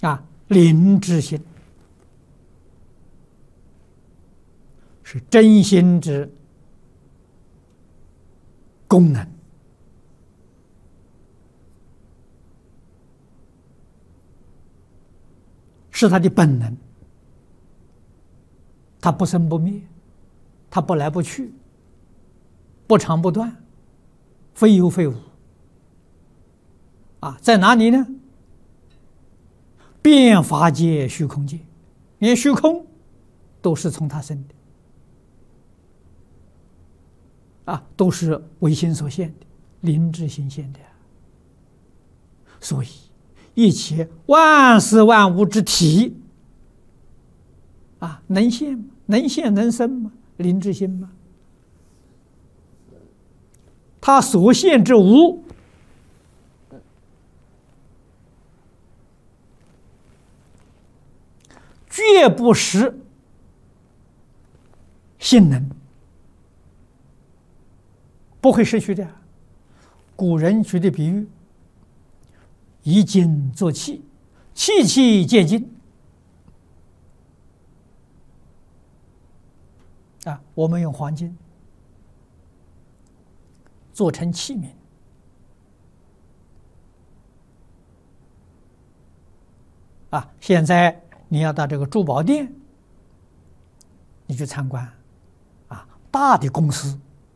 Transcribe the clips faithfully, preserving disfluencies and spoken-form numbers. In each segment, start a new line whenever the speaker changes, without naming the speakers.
啊，灵之心是真心之功能，是它的本能，它不生不灭，它不来不去，不长不断，非有非无。啊，在哪里呢？遍法界虚空界，连虚空都是从它生的，啊，都是唯心所现的，灵之心现的。所以，一切万事万物之体，啊，能现吗？能现能生吗？灵之心吗？它所现之无，绝不失性能，不会失去的。古人举的比喻：以金作器，器器皆金。啊，我们用黄金做成器皿，啊，现在你要到这个珠宝店，你去参观，啊，大的公司，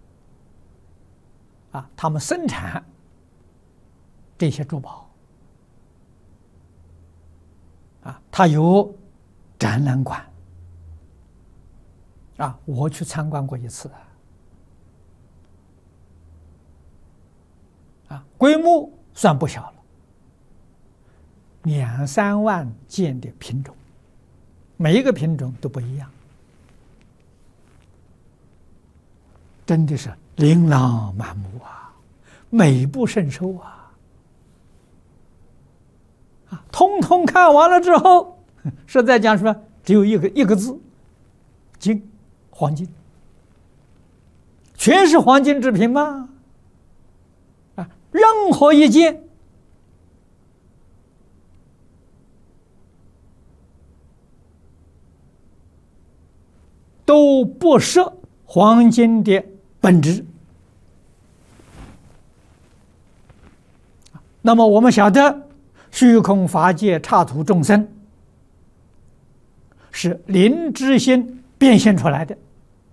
啊，他们生产这些珠宝，啊，它有展览馆，啊，我去参观过一次，啊，规模算不小了，两三万件的品种。每一个品种都不一样，真的是琳琅满目啊，美不胜收啊！啊，通通看完了之后，实在讲什么，只有一个一个字：金，黄金。全是黄金制品吗？啊，任何一件都不失黄金的本质。那么我们晓得，虚空法界刹土众生是灵之心变现出来的，